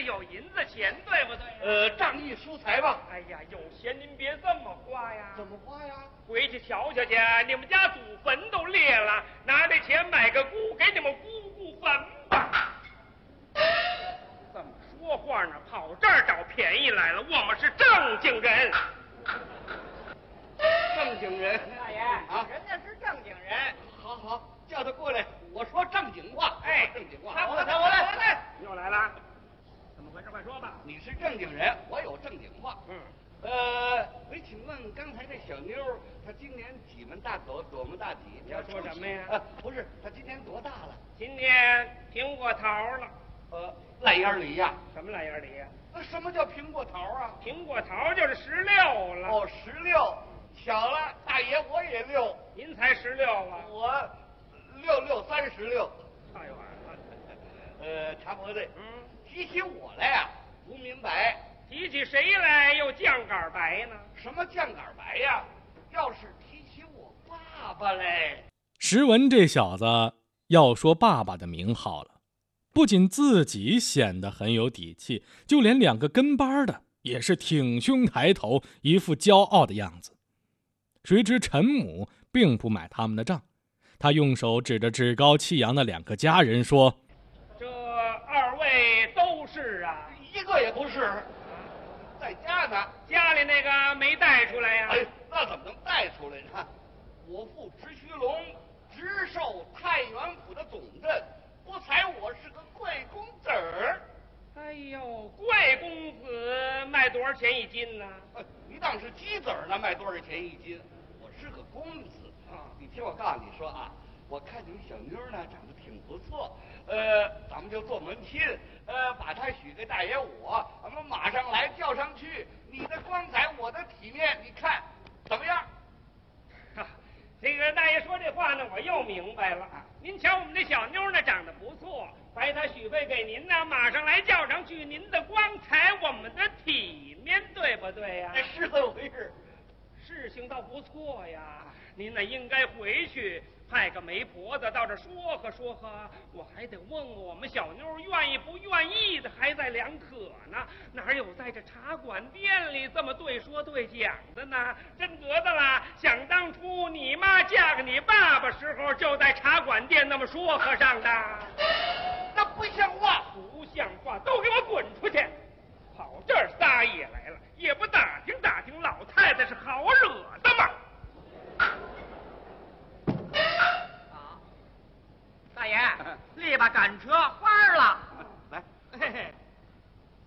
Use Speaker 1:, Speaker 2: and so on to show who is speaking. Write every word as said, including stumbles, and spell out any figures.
Speaker 1: 有银子钱，对不对？
Speaker 2: 呃，仗义疏财吧。
Speaker 1: 哎呀，有钱您别这么花呀。
Speaker 2: 怎么花呀？
Speaker 1: 回去瞧瞧去，你们家祖坟都裂了，拿这钱买个姑，给你们姑姑坟吧。怎么说话呢？跑这儿找便宜来了，我们是正经人。
Speaker 2: 正经人，
Speaker 3: 大爷
Speaker 2: 啊，
Speaker 3: 人家是正经人。
Speaker 2: 好好，叫他过来，我说正经话。
Speaker 1: 哎，
Speaker 2: 正经话。
Speaker 1: 看我来，
Speaker 2: 看我来，
Speaker 1: 来，又来了，怎么回事？快说吧。
Speaker 2: 你是正经人，我有正经话。
Speaker 1: 嗯。
Speaker 2: 呃，我请问刚才这小妞，她今年几门大口，多么大体？
Speaker 1: 你要说什么呀？
Speaker 2: 呃，不是，她今年多大了？
Speaker 1: 今年苹果桃了。
Speaker 2: 呃，烂眼梨呀？
Speaker 1: 什么烂眼梨呀？
Speaker 2: 那什么叫苹果桃啊？
Speaker 1: 苹果桃就是十六了。
Speaker 2: 哦，十六。巧了，大爷我也六。
Speaker 1: 您才十六啊？
Speaker 2: 我六六三十六。
Speaker 1: 太远了。
Speaker 2: 呃，茶婆子，
Speaker 1: 嗯，
Speaker 2: 提起我来呀，不明白。
Speaker 1: 提起谁来又酱杆白呢？
Speaker 2: 什么酱杆白呀？要是提起我爸爸嘞。
Speaker 4: 石文这小子要说爸爸的名号了，不仅自己显得很有底气，就连两个跟班的也是挺胸抬头，一副骄傲的样子。谁知陈母并不买他们的账，他用手指着趾高气扬的两个家人说：
Speaker 1: 这二位都是啊？
Speaker 2: 一个也不是，在家呢。
Speaker 1: 家里那个没带出来呀？
Speaker 2: 哎，那怎么能带出来呢？我父直须龙直授太原府的总镇，不才我是个贵公子儿。
Speaker 1: 哎呦，贵公子卖多少钱一斤呢？
Speaker 2: 你当是鸡子儿呢，卖多少钱一斤？我是个公子啊！你听我告诉你说啊，我看你小妞呢长得挺不错，呃，咱们就做门亲，呃，把她许给大爷我，咱们马上来叫上去。你的光彩，我的体面，你看怎么样？
Speaker 1: 啊，这个大爷说这话呢，我又明白了。您瞧我们这小妞呢，长得不错，白她许配给您呢，马上来叫上去。您的光彩，我们的体面，对不对呀？
Speaker 2: 是这么回事。
Speaker 1: 事情倒不错呀，您呢应该回去派个媒婆子到这说和说和，我还得问问我们小妞愿意不愿意的，还在两可呢。哪有在这茶馆店里这么对说对讲的呢？真得的啦！想当初你妈嫁给你爸爸时候，就在茶馆店那么说和上的。
Speaker 2: 那不像话，
Speaker 1: 不像话，都给我